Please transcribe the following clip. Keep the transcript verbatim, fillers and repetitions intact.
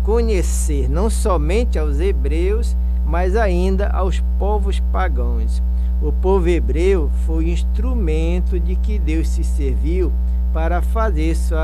conhecer não somente aos hebreus, mas ainda aos povos pagãos. O povo hebreu foi instrumento de que Deus se serviu para fazer sua